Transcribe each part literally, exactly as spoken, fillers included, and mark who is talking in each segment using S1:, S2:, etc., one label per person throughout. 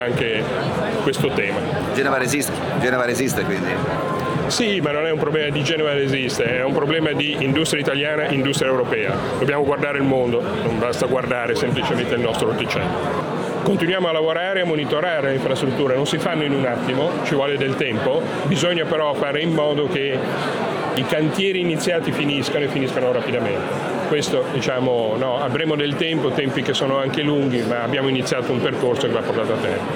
S1: anche questo tema.
S2: Genova resiste, Genova resiste quindi?
S1: Sì, ma non è un problema di Genova resiste, è un problema di industria italiana e industria europea. Dobbiamo guardare il mondo, non basta guardare semplicemente il nostro orticello. Continuiamo a lavorare e a monitorare le infrastrutture, non si fanno in un attimo, ci vuole del tempo, bisogna però fare in modo che i cantieri iniziati finiscano e finiscano rapidamente. Questo, diciamo, no, avremo del tempo, tempi che sono anche lunghi, ma abbiamo iniziato un percorso che va portato a termine.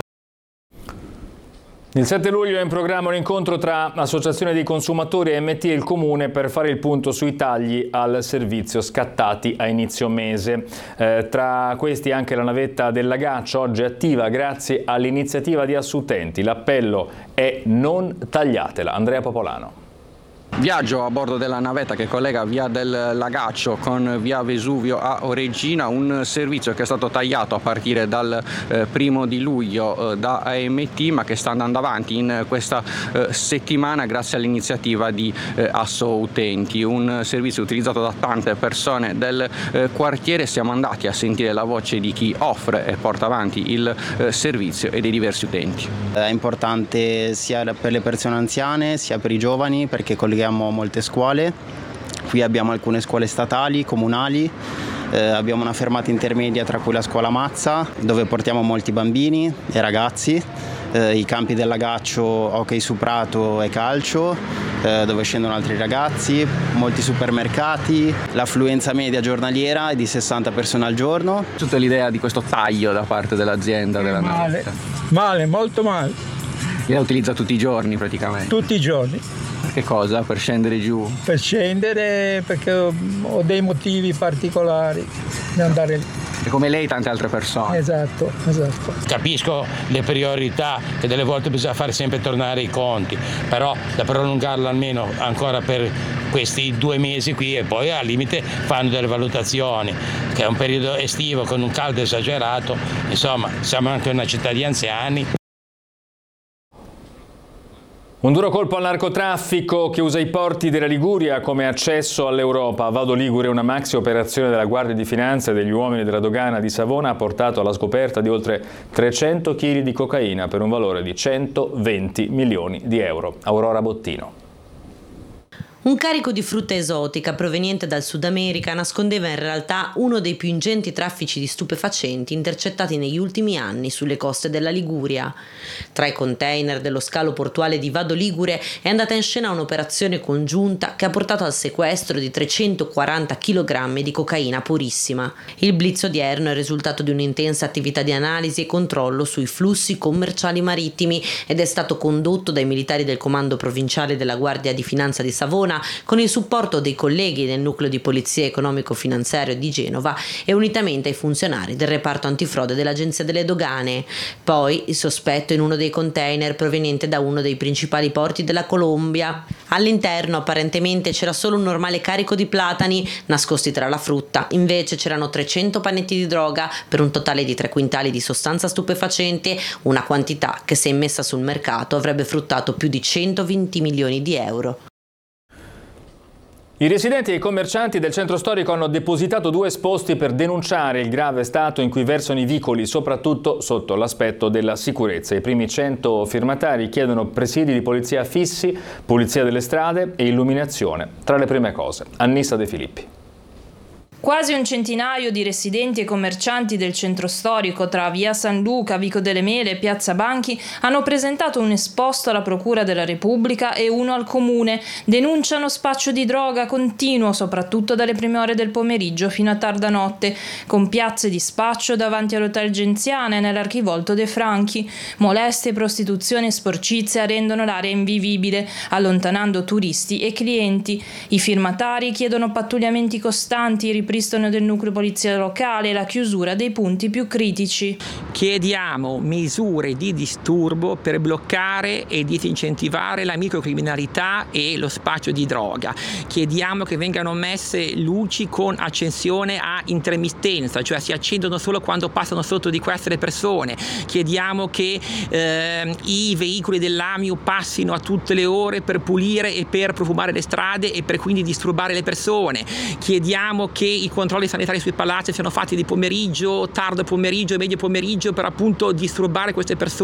S3: Il sette luglio è in programma un incontro tra Associazione dei Consumatori e M T e il Comune per fare il punto sui tagli al servizio scattati a inizio mese. Eh, tra questi anche la navetta del Lagaccio, oggi attiva grazie all'iniziativa di Assuttenti. L'appello è non tagliatela. Andrea Popolano.
S4: Viaggio a bordo della navetta che collega via del Lagaccio con via Vesuvio a Oreggina, un servizio che è stato tagliato a partire dal eh, primo di luglio eh, da A M T, ma che sta andando avanti in questa eh, settimana grazie all'iniziativa di eh, Asso Utenti, un servizio utilizzato da tante persone del eh, quartiere. Siamo andati a sentire la voce di chi offre e porta avanti il eh, servizio e dei diversi utenti.
S5: È importante sia per le persone anziane sia per i giovani, perché colleghiamo molte scuole. Qui abbiamo alcune scuole statali, comunali, eh, abbiamo una fermata intermedia tra cui la scuola Mazza, dove portiamo molti bambini e ragazzi, eh, i campi del Lagaccio, hockey su prato e calcio, eh, dove scendono altri ragazzi, molti supermercati. L'affluenza media giornaliera è di sessanta persone al giorno.
S4: Tutta l'idea di questo taglio da parte dell'azienda della
S6: male,
S4: navetta.
S6: male, molto male.
S4: La utilizza tutti i giorni praticamente?
S6: Tutti i giorni.
S4: Che cosa? Per scendere giù?
S6: Per scendere, perché ho dei motivi particolari di andare lì.
S4: E come lei tante altre persone.
S6: Esatto, esatto.
S7: Capisco le priorità, che delle volte bisogna fare sempre tornare i conti, però da prolungarlo almeno ancora per questi due mesi qui e poi al limite fanno delle valutazioni, che è un periodo estivo con un caldo esagerato, insomma siamo anche una città di anziani.
S3: Un duro colpo al narcotraffico che usa i porti della Liguria come accesso all'Europa. Vado Ligure, una maxi operazione della Guardia di Finanza e degli uomini della dogana di Savona ha portato alla scoperta di oltre trecento chili di cocaina per un valore di centoventi milioni di euro. Aurora Bottino.
S8: Un carico di frutta esotica proveniente dal Sud America nascondeva in realtà uno dei più ingenti traffici di stupefacenti intercettati negli ultimi anni sulle coste della Liguria. Tra i container dello scalo portuale di Vado Ligure è andata in scena un'operazione congiunta che ha portato al sequestro di trecentoquaranta chilogrammi di cocaina purissima. Il blitz odierno è il risultato di un'intensa attività di analisi e controllo sui flussi commerciali marittimi ed è stato condotto dai militari del Comando Provinciale della Guardia di Finanza di Savona con il supporto dei colleghi del Nucleo di Polizia Economico-Finanziario di Genova e unitamente ai funzionari del reparto antifrode dell'Agenzia delle Dogane. Poi il sospetto in uno dei container proveniente da uno dei principali porti della Colombia. All'interno apparentemente c'era solo un normale carico di platani nascosti tra la frutta, invece c'erano trecento panetti di droga per un totale di tre quintali di sostanza stupefacente, una quantità che se immessa sul mercato avrebbe fruttato più di centoventi milioni di euro.
S3: I residenti e i commercianti del centro storico hanno depositato due esposti per denunciare il grave stato in cui versano i vicoli, soprattutto sotto l'aspetto della sicurezza. I primi cento firmatari chiedono presidi di polizia fissi, pulizia delle strade e illuminazione. Tra le prime cose, Annissa De Filippi.
S9: Quasi un centinaio di residenti e commercianti del centro storico tra via San Luca, Vico delle Mele e piazza Banchi hanno presentato un esposto alla Procura della Repubblica e uno al Comune. Denunciano spaccio di droga continuo, soprattutto dalle prime ore del pomeriggio fino a tarda notte, con piazze di spaccio davanti all'Hotel Genziana e nell'Archivolto De Franchi. Molestie, prostituzione e sporcizia rendono l'area invivibile, allontanando turisti e clienti. I firmatari chiedono pattugliamenti costanti, ripristino del nucleo polizia locale e la chiusura dei punti più critici.
S10: Chiediamo misure di disturbo per bloccare e disincentivare la microcriminalità e lo spaccio di droga. Chiediamo che vengano messe luci con accensione a intermittenza, cioè si accendono solo quando passano sotto di queste le persone. Chiediamo che eh, i veicoli dell'A M I U passino a tutte le ore per pulire e per profumare le strade e per quindi disturbare le persone. Chiediamo che i controlli sanitari sui palazzi siano fatti di pomeriggio, tardo pomeriggio, medio pomeriggio per appunto disturbare queste persone